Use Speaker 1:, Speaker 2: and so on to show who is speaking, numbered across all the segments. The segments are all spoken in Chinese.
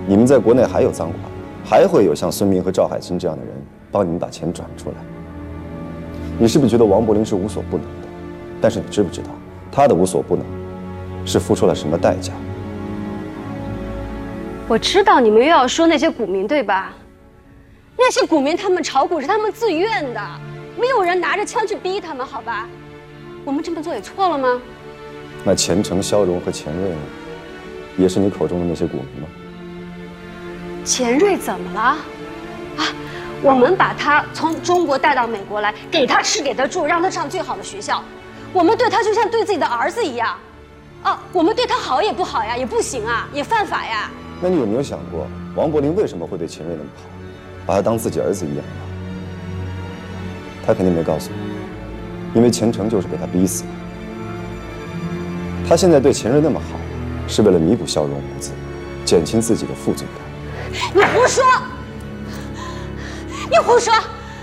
Speaker 1: 你们在国内还有赃款，还会有像孙明和赵海清这样的人帮你们把钱转出来。你是不是觉得王伯龄是无所不能的？但是你知不知道，他的无所不能是付出了什么代价？
Speaker 2: 我知道你们又要说那些股民，对吧？那些股民他们炒股是他们自愿的，没有人拿着枪去逼他们，好吧？我们这么做也错了吗？
Speaker 1: 那钱程、肖荣和钱瑞呢？也是你口中的那些股民吗？
Speaker 2: 钱瑞怎么了？啊，我们把他从中国带到美国来，给他吃给他住，让他上最好的学校，我们对他就像对自己的儿子一样。啊，我们对他好也不好呀，也不行啊，也犯法呀。
Speaker 1: 那你有没有想过，王伯龄为什么会对钱瑞那么好，把他当自己儿子一样养？他肯定没告诉你，因为钱程就是被他逼死的。他现在对钱瑞那么好，是为了弥补肖荣无罪，减轻自己的负罪感。
Speaker 2: 你胡说！你胡说！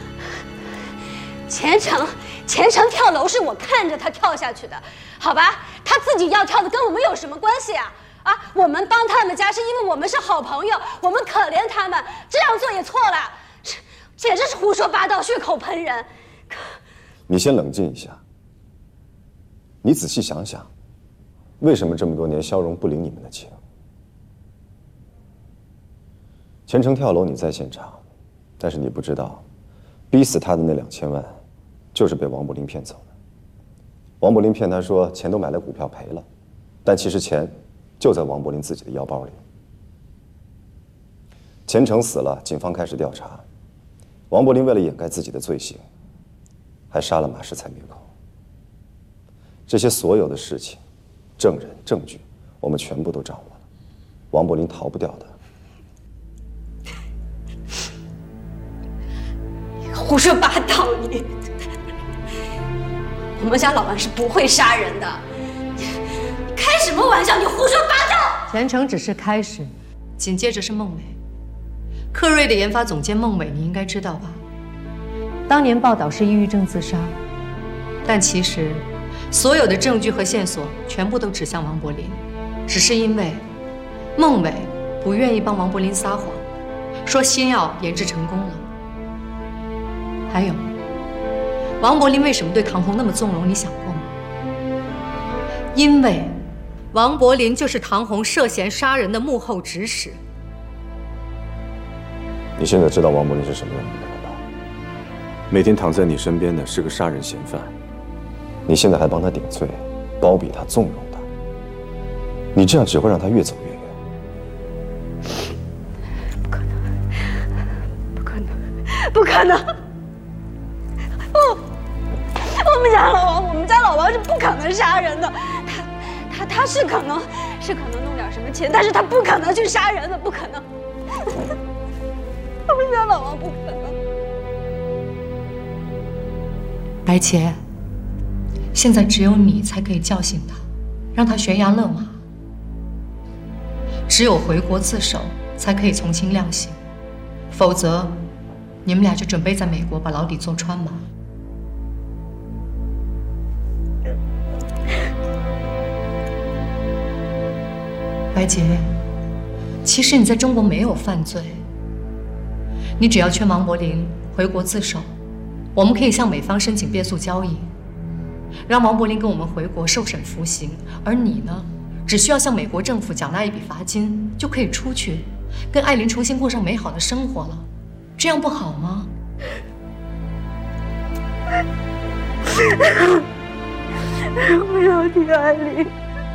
Speaker 2: 钱程跳楼是我看着他跳下去的，好吧？他自己要跳的跟我们有什么关系啊？啊，我们帮他们家是因为我们是好朋友，我们可怜他们，这样做也错了，简直是胡说八道，血口喷人。
Speaker 1: 你先冷静一下，你仔细想想，为什么这么多年肖荣不领你们的情？钱程跳楼你在现场，但是你不知道，逼死他的那2000万，就是被王伯龄骗走的。王伯龄骗他说钱都买了股票赔了，但其实钱就在王伯龄自己的腰包里。钱程死了，警方开始调查。王伯龄为了掩盖自己的罪行，还杀了马世才灭口。这些所有的事情、证人、证据，我们全部都掌握了。王伯龄逃不掉的。
Speaker 2: 胡说八道！你，我们家老王是不会杀人的。你开什么玩笑？你胡说八道！
Speaker 3: 钱程只是开始，紧接着是孟伟。克瑞的研发总监孟伟，你应该知道吧？当年报道是抑郁症自杀，但其实所有的证据和线索全部都指向王伯龄，只是因为孟伟不愿意帮王伯龄撒谎，说新药研制成功了。还有，王伯龄为什么对唐红那么纵容？你想过吗？因为王伯龄就是唐红涉嫌杀人的幕后指使。
Speaker 1: 你现在知道王伯龄是什么样的人了吧？每天躺在你身边的是个杀人嫌犯，你现在还帮他顶罪，包庇他，纵容他，你这样只会让他越走越远。
Speaker 2: 不可能，不可能，不可能！我们家老王是不可能杀人的，他是可能弄点什么钱，但是他不可能去杀人的，不可能。我们家老王不可能。
Speaker 3: 白洁，现在只有你才可以叫醒他，让他悬崖勒马。只有回国自首，才可以从轻量刑，否则，你们俩就准备在美国把牢底坐穿吧。白洁，其实你在中国没有犯罪，你只要劝王伯龄回国自首，我们可以向美方申请变速交易，让王伯龄跟我们回国受审服刑，而你呢，只需要向美国政府缴纳一笔罚金，就可以出去，跟艾琳重新过上美好的生活了，这样不好吗？
Speaker 2: 不要提艾琳。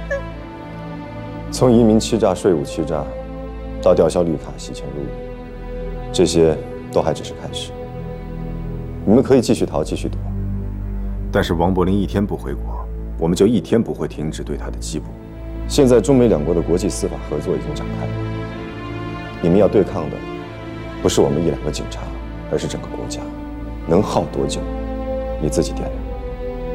Speaker 1: 从移民欺诈、税务欺诈，到吊销绿卡、洗钱入狱，这些都还只是开始。你们可以继续逃、继续躲，但是王伯龄一天不回国，我们就一天不会停止对他的缉捕。现在中美两国的国际司法合作已经展开了，你们要对抗的不是我们1-2个警察，而是整个国家。能耗多久，你自己掂量。